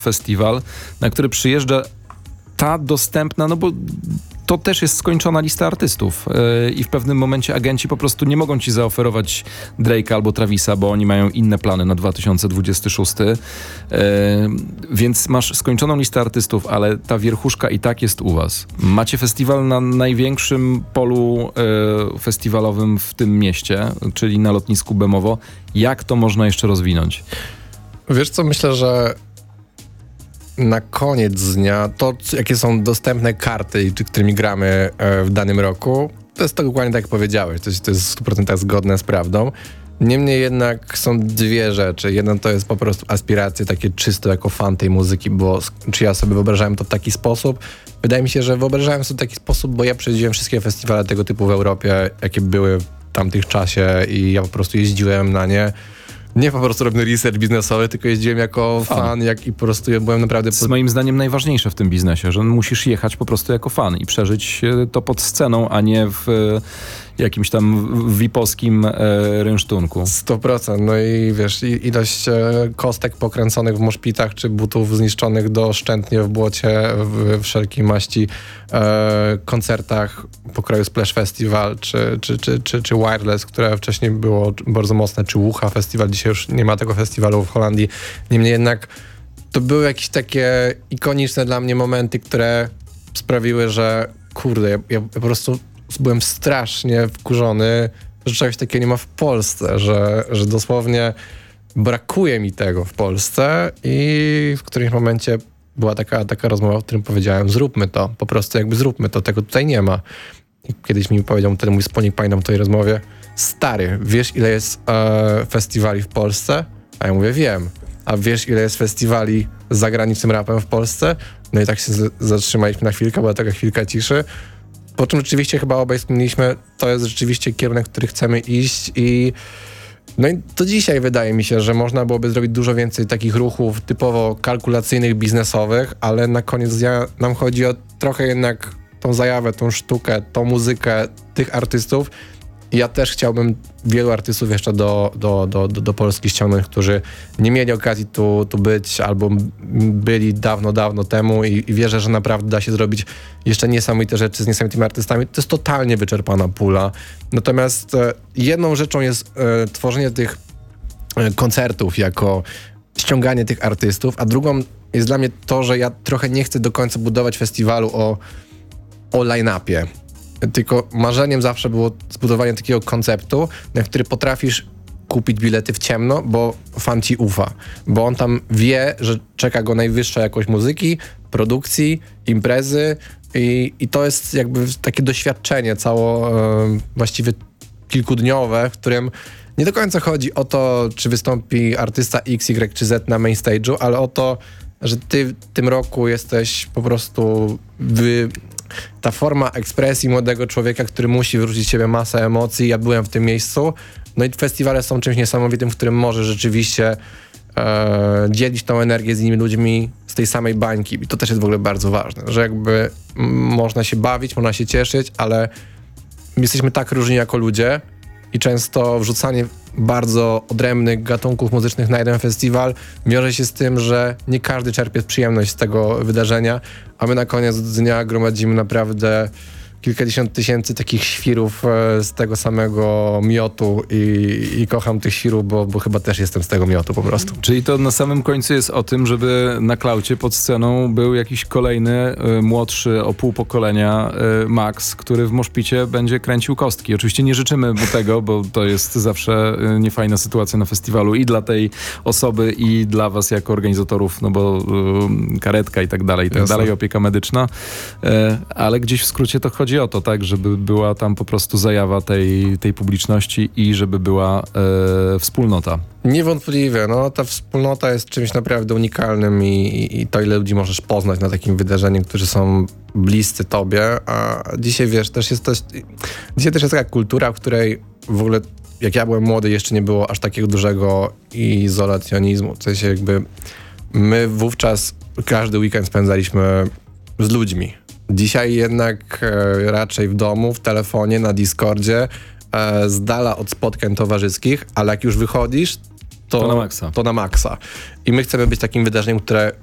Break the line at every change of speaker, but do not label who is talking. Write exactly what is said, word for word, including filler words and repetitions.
festiwal, na który przyjeżdża ta dostępna, no bo to też jest skończona lista artystów yy, i w pewnym momencie agenci po prostu nie mogą ci zaoferować Drake'a albo Travisa, bo oni mają inne plany na dwa tysiące dwudziesty szósty, yy, więc masz skończoną listę artystów, ale ta wierchuszka i tak jest u was. Macie festiwal na największym polu yy, festiwalowym w tym mieście, czyli na lotnisku Bemowo. Jak to można jeszcze rozwinąć?
Wiesz co, myślę, że na koniec dnia to, jakie są dostępne karty, którymi gramy w danym roku, to jest to dokładnie tak jak powiedziałeś. To jest, to jest w stu procentach zgodne z prawdą. Niemniej jednak są dwie rzeczy. Jedna to jest po prostu aspiracje takie czysto jako fan tej muzyki, bo czy ja sobie wyobrażałem to w taki sposób? Wydaje mi się, że wyobrażałem sobie w taki sposób, bo ja przejeździłem wszystkie festiwale tego typu w Europie, jakie były w tamtych czasie i ja po prostu jeździłem na nie. Nie po prostu robię research biznesowy, tylko jeździłem jako fan, fan jak i po prostu ja byłem naprawdę...
To jest moim zdaniem najważniejsze w tym biznesie, że musisz jechać po prostu jako fan i przeżyć to pod sceną, a nie w jakimś tam vipowskim e, rynsztunku.
sto procent. No i wiesz, ilość e, kostek pokręconych w moszpitach, czy butów zniszczonych doszczętnie w błocie, w wszelkiej maści e, koncertach pokroju Splash Festival, czy, czy, czy, czy, czy Wireless, które wcześniej było bardzo mocne, czy Łucha Festival, dzisiaj już nie ma tego festiwalu w Holandii. Niemniej jednak to były jakieś takie ikoniczne dla mnie momenty, które sprawiły, że kurde, ja, ja po prostu byłem strasznie wkurzony, że czegoś takiego nie ma w Polsce, że, że dosłownie brakuje mi tego w Polsce i w którymś momencie była taka, taka rozmowa, w którym powiedziałem, zróbmy to, po prostu jakby zróbmy to, tego tutaj nie ma. I kiedyś mi powiedział ten mój wspólnik, pamiętam w tej rozmowie, stary, wiesz ile jest e, festiwali w Polsce? A ja mówię, wiem. A wiesz ile jest festiwali z zagranicznym rapem w Polsce? No i tak się z- zatrzymaliśmy na chwilkę, była taka chwilka ciszy. Po czym rzeczywiście chyba obaj wspomnieliśmy, to jest rzeczywiście kierunek, w który chcemy iść i no i do dzisiaj wydaje mi się, że można byłoby zrobić dużo więcej takich ruchów typowo kalkulacyjnych, biznesowych, ale na koniec dnia nam chodzi o trochę jednak tą zajawę, tą sztukę, tą muzykę tych artystów. Ja też chciałbym wielu artystów jeszcze do, do, do, do, do Polski ściągnąć, którzy nie mieli okazji tu, tu być albo byli dawno, dawno temu i, i wierzę, że naprawdę da się zrobić jeszcze niesamowite rzeczy z niesamowitymi artystami. To jest totalnie wyczerpana pula. Natomiast e, jedną rzeczą jest e, tworzenie tych e, koncertów jako ściąganie tych artystów, a drugą jest dla mnie to, że ja trochę nie chcę do końca budować festiwalu o, o line-upie. Tylko marzeniem zawsze było zbudowanie takiego konceptu, na który potrafisz kupić bilety w ciemno, bo fan ci ufa. Bo on tam wie, że czeka go najwyższa jakość muzyki, produkcji, imprezy i, i to jest jakby takie doświadczenie cało e, właściwie kilkudniowe, w którym nie do końca chodzi o to, czy wystąpi artysta X, Y czy Z na main stage'u, ale o to, że ty w tym roku jesteś po prostu wy... ta forma ekspresji młodego człowieka, który musi wyrzucić z siebie masę emocji. Ja byłem w tym miejscu. No i festiwale są czymś niesamowitym, w którym możesz rzeczywiście e, dzielić tą energię z innymi ludźmi z tej samej bańki. I to też jest w ogóle bardzo ważne, że jakby m, można się bawić, można się cieszyć, ale jesteśmy tak różni jako ludzie i często wrzucanie bardzo odrębnych gatunków muzycznych na jeden festiwal wiąże się z tym, że nie każdy czerpie przyjemność z tego wydarzenia, a my na koniec dnia gromadzimy naprawdę kilkadziesiąt tysięcy takich świrów z tego samego miotu i, i kocham tych świrów, bo, bo chyba też jestem z tego miotu po prostu.
Czyli to na samym końcu jest o tym, żeby na klaucie pod sceną był jakiś kolejny, y, młodszy o pół pokolenia y, Max, który w moszpicie będzie kręcił kostki. Oczywiście nie życzymy mu tego, bo to jest zawsze y, niefajna sytuacja na festiwalu i dla tej osoby, i dla was jako organizatorów, no bo y, karetka i tak dalej, i tak
Jasne.
dalej, opieka medyczna, y, ale gdzieś w skrócie to chodzi o to, tak, żeby była tam po prostu zajawa tej, tej publiczności i żeby była e, wspólnota.
Niewątpliwie, no ta wspólnota jest czymś naprawdę unikalnym i, i, i to, ile ludzi możesz poznać na takim wydarzeniu, którzy są bliscy tobie, a dzisiaj wiesz, też jest też, dzisiaj też jest taka kultura, w której w ogóle jak ja byłem młody, jeszcze nie było aż takiego dużego izolacjonizmu, w sensie jakby my wówczas każdy weekend spędzaliśmy z ludźmi. Dzisiaj jednak e, raczej w domu, w telefonie, na Discordzie, e, z dala od spotkań towarzyskich, ale jak już wychodzisz, to,
to na maksa.
To na maksa. I my chcemy być takim wydarzeniem, które